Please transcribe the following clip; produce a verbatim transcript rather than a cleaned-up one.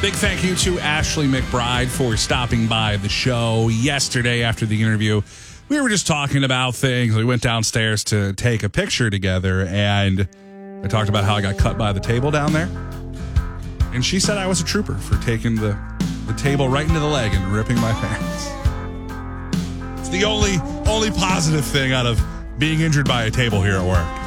Big thank you to Ashley McBride for stopping by the show yesterday after the interview. We were just talking about things. We went downstairs to take a picture together, and I talked about how I got cut by the table down there. And she said I was a trooper for taking the, the table right into the leg and ripping my pants. It's the only only positive thing out of being injured by a table here at work.